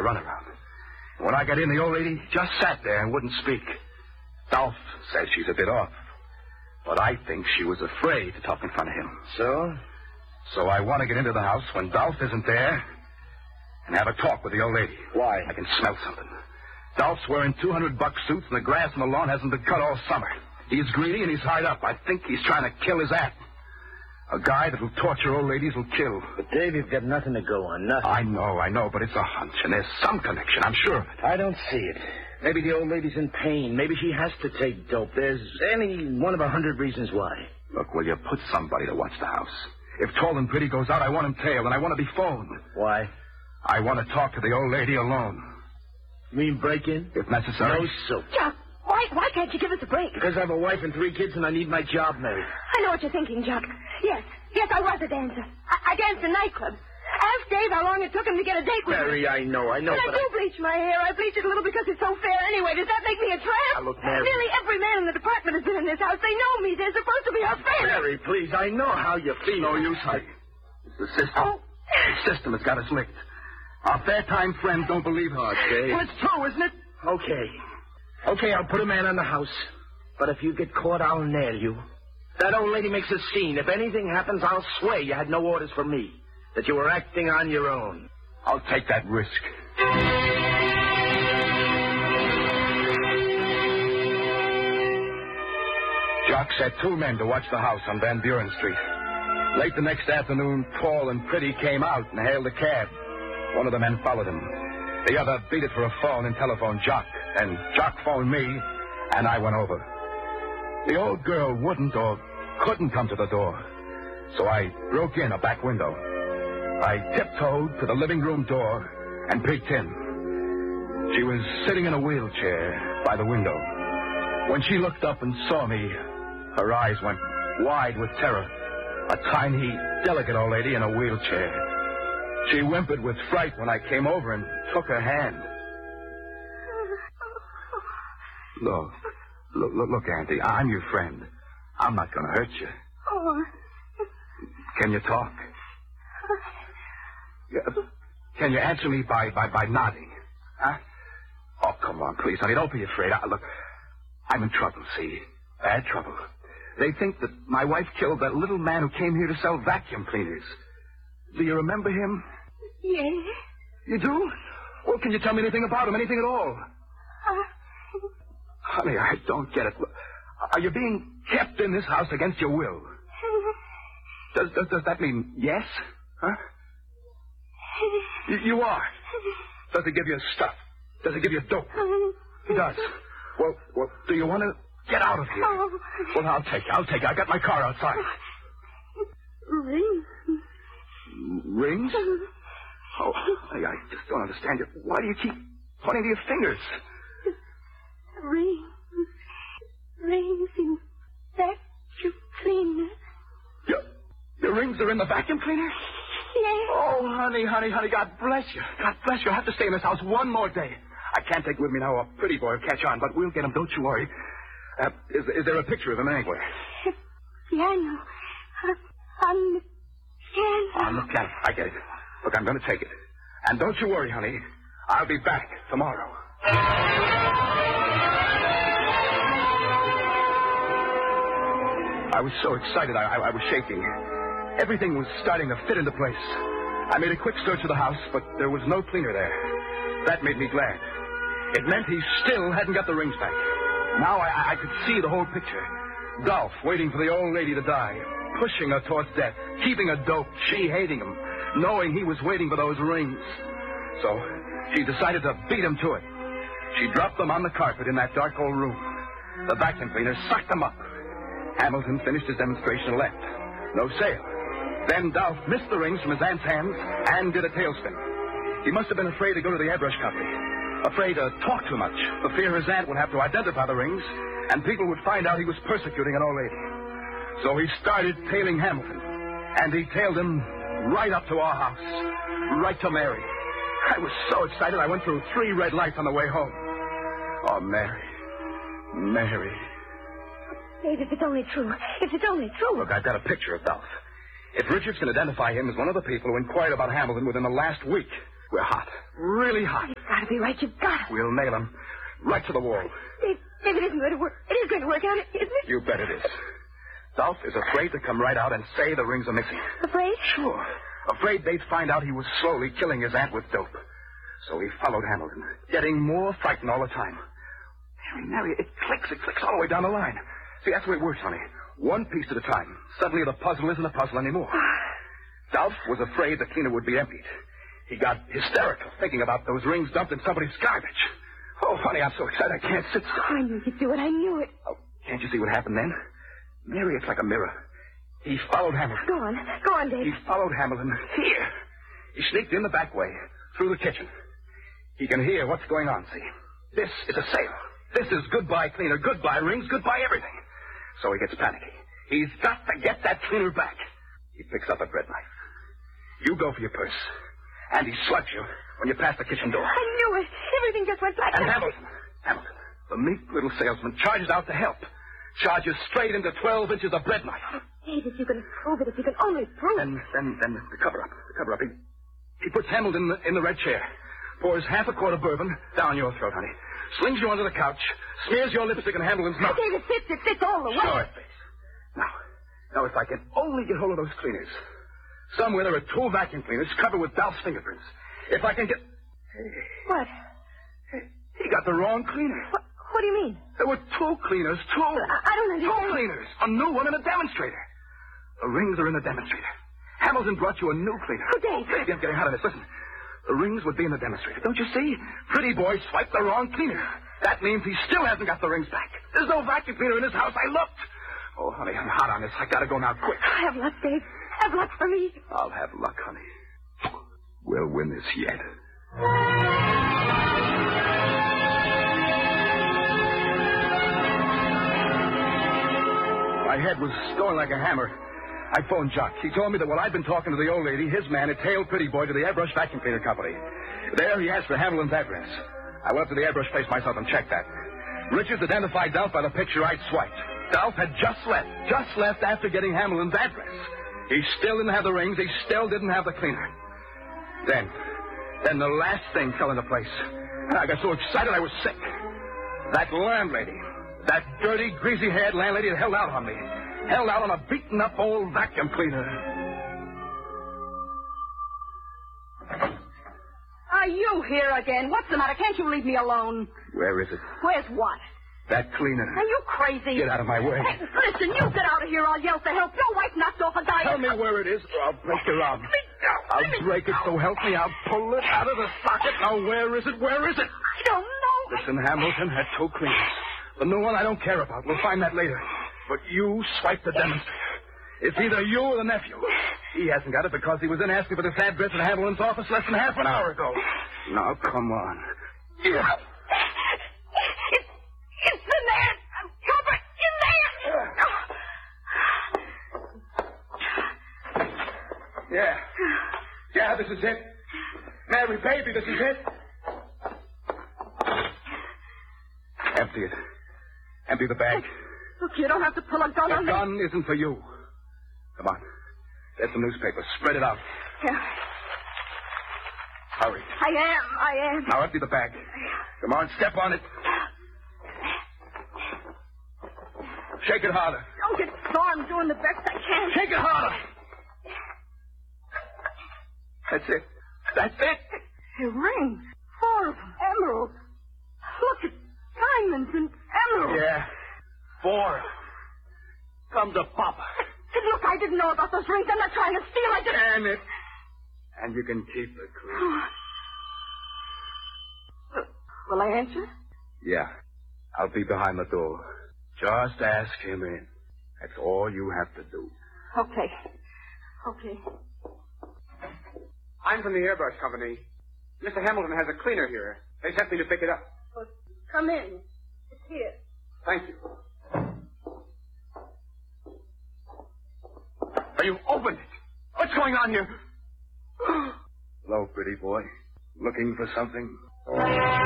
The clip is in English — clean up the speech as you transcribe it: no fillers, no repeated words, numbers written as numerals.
runaround. When I got in, the old lady just sat there and wouldn't speak. Dolph says she's a bit off. But I think she was afraid to talk in front of him. So I want to get into the house when Dolph isn't there and have a talk with the old lady. Why? I can smell something. Dolph's wearing $200 suits, and the grass on the lawn hasn't been cut all summer. He's greedy, and he's hard up. I think he's trying to kill his act. A guy that'll torture old ladies will kill. But, Dave, you've got nothing to go on, nothing. I know, but it's a hunch, and there's some connection, I'm sure of it. I don't see it. Maybe the old lady's in pain. Maybe she has to take dope. There's any one of 100 reasons why. Look, will you put somebody to watch the house? If Tall and Pretty goes out, I want him tailed, and I want to be phoned. Why? I want to talk to the old lady alone. You mean break in? If necessary. No soap. Jack, why can't you give us a break? Because I have a wife and 3 kids, and I need my job, Mary. I know what you're thinking, Jack. Yes, I was a dancer. I danced in nightclubs. Ask Dave how long it took him to get a date with me. Mary, I know, But I do bleach my hair. I bleach it a little because it's so fair anyway. Does that make me a tramp? Now, look, Mary. Nearly every man in the department has been in this house. They know me. They're supposed to be our friends. Mary, please, I know how you feel. No use, honey. It's the system. Oh. The system has got us licked. Our fair-time friends don't believe her. Dave. Well, it's true, isn't it? Okay, I'll put a man on the house. But if you get caught, I'll nail you. That old lady makes a scene. If anything happens, I'll swear you had no orders from me. That you were acting on your own. I'll take that risk. Jock set 2 men to watch the house on Van Buren Street. Late the next afternoon, Tall and Pretty came out and hailed a cab. One of the men followed him. The other beat it for a phone and telephoned Jock. And Jock phoned me, and I went over. The old girl wouldn't or couldn't come to the door, so I broke in a back window. I tiptoed to the living room door and peeked in. She was sitting in a wheelchair by the window. When she looked up and saw me, her eyes went wide with terror. A tiny, delicate old lady in a wheelchair. She whimpered with fright when I came over and took her hand. Look, Auntie, I'm your friend. I'm not going to hurt you. Oh. Can you talk? Can you answer me by nodding? Huh? Oh, come on, please, honey. Don't be afraid. Look, I'm in trouble, see? Bad trouble. They think that my wife killed that little man who came here to sell vacuum cleaners. Do you remember him? Yes. You do? Well, can you tell me anything about him? Anything at all? Honey, I don't get it. Are you being kept in this house against your will? Does that mean yes? Huh? You are. Does it give you stuff? Does it give you dope? It does. Well, do you want to get out of here? Well, I'll take you. I got my car outside. Rings. Rings? Oh, honey, I just don't understand you. Why do you keep pointing to your fingers? Rings in vacuum cleaner. Your rings are in the vacuum cleaner? Yes. Oh, honey, God bless you. God bless you. I have to stay in this house one more day. I can't take with me now a pretty boy will catch on, but we'll get him, don't you worry. Is there a picture of him anywhere? Piano. On the piano. On the piano. I get it. Look, I'm going to take it. And don't you worry, honey. I'll be back tomorrow. I was so excited, I was shaking. Everything was starting to fit into place. I made a quick search of the house, but there was no cleaner there. That made me glad. It meant he still hadn't got the rings back. Now I could see the whole picture. Dolph waiting for the old lady to die, pushing her towards death, keeping her dope, she hating him, knowing he was waiting for those rings. So she decided to beat him to it. She dropped them on the carpet in that dark old room. The vacuum cleaner sucked them up. Hamilton finished his demonstration and left. No sale. Then Dolph missed the rings from his aunt's hands and did a tailspin. He must have been afraid to go to the airbrush company. Afraid to talk too much, for fear his aunt would have to identify the rings, and people would find out he was persecuting an old lady. So he started tailing Hamilton, and he tailed him right up to our house, right to Mary. I was so excited I went through 3 red lights on the way home. Oh, Mary. Dave, if it's only true. Look, I've got a picture of Dolph. If Richards can identify him as one of the people who inquired about Hamilton within the last week, We're hot. Really hot. You've got to be right. You've got to. We'll nail him right to the wall. Dave, it isn't going to work. It is going to work out, isn't it? You bet it is. Dolph is afraid to come right out and say the rings are missing. Afraid? Sure. Afraid they'd find out he was slowly killing his aunt with dope. So he followed Hamilton, getting more frightened all the time. Mary, it clicks all the way down the line. See, that's the way it works, honey. One piece at a time. Suddenly the puzzle isn't a puzzle anymore. Dolph was afraid the cleaner would be emptied. He got hysterical thinking about those rings dumped in somebody's garbage. Oh, honey, I'm so excited I can't sit still. I knew you'd do it. I knew it. Oh, can't you see what happened then? Mary, it's like a mirror. He followed Hamilton. Go on. Go on, Dave. He followed Hamilton here. He sneaked in the back way, through the kitchen. He can hear what's going on, see? This is a sale. This is goodbye cleaner, goodbye rings, goodbye everything. So he gets panicky. He's got to get that cleaner back. He picks up a bread knife. You go for your purse. And he slugs you when you pass the kitchen door. I knew it. Everything just went black. And Hamilton, the meek little salesman, charges out to help. Charges straight into 12 inches of bread knife. Oh, Dave, if you can prove it, if you can only prove it. Then the cover-up. He puts Hamilton in the red chair. Pours half a quart of bourbon down your throat, honey. Slings you under the couch. Smears your lipstick in Hamilton's mouth. Dave, it fits all the way. Sure it fits. Now, if I can only get hold of those cleaners. Somewhere there are 2 vacuum cleaners covered with Dolph's fingerprints. If I can get... What? He got the wrong cleaner. What do you mean? There were 2 cleaners, 2. I don't understand. 2 cleaners. A new one and a demonstrator. The rings are in the demonstrator. Hamilton brought you a new cleaner. Oh, Dave. Baby, I'm getting out of this. Listen. The rings would be in the demonstrator. Don't you see? Pretty boy swiped the wrong cleaner. That means he still hasn't got the rings back. There's no vacuum cleaner in his house. I looked. Oh, honey, I'm hot on this. I gotta go now, quick. Have luck, Dave. Have luck for me. I'll have luck, honey. We'll win this yet. My head was going like a hammer. I phoned Jock. He told me that while I'd been talking to the old lady, his man had tailed Pretty Boy to the Airbrush Vacuum Cleaner Company. There, he asked for Hamilton's address. I went up to the airbrush place myself and checked that. Richards identified Dolph by the picture I'd swiped. Dolph had just left after getting Hamilton's address. He still didn't have the rings. He still didn't have the cleaner. Then the last thing fell into place. I got so excited I was sick. That landlady, that dirty, greasy-haired landlady that held out on me. Held out on a beaten-up old vacuum cleaner. Are you here again? What's the matter? Can't you leave me alone? Where is it? Where's what? That cleaner. Are you crazy? Get out of my way. Hey, listen, you get out of here. I'll yell for help. Your wife knocked off a guy. Tell me where it is, or I'll break your arm. I'll break it, so help me. I'll pull it out of the socket. Now, where is it? Where is it? I don't know. Listen, Hamilton had 2 cleaners. The new one I don't care about. We'll find that later. But you swiped the demonstrator. It's either you or the nephew. He hasn't got it because he was in asking for this address at Hamilton's office less than half an hour ago. Now, come on. Here. It's in there. Cover in there. Yeah, this is it. Mary, baby, this is it. Empty it. Empty the bag. Look, you don't have to pull a gun on me. The gun isn't for you. Come on. There's some newspaper. Spread it out. Yeah. Hurry. I am. Now empty the bag. Come on, step on it. Shake it harder. Don't get sore. I'm doing the best I can. Shake it harder. That's it. That's it. Your rings. 4 of them. Emeralds. Look at diamonds and emeralds. Yeah. 4. Come to Papa. Look, I didn't know about those rings. I'm not trying to steal. I just... Damn it. And you can keep the clue. Will I answer? Yeah. I'll be behind the door. Just ask him in. That's all you have to do. Okay. I'm from the Airbrush Company. Mr. Hamilton has a cleaner here. They sent me to pick it up. Well, come in. It's here. Thank you. You opened it. What's going on here? Hello, pretty boy. Looking for something?